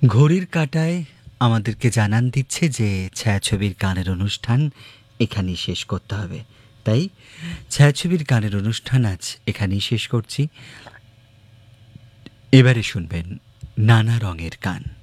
ঘড়ির কাঁটায় আমাদেরকে জানান দিচ্ছে যে ছায়াছবির গানের অনুষ্ঠান এখানেই শেষ করতে হবে। তাই ছায়াছবির গানের অনুষ্ঠান আজ এখানেই শেষ করছি। এবারে শুনবেন নানা রঙের গান।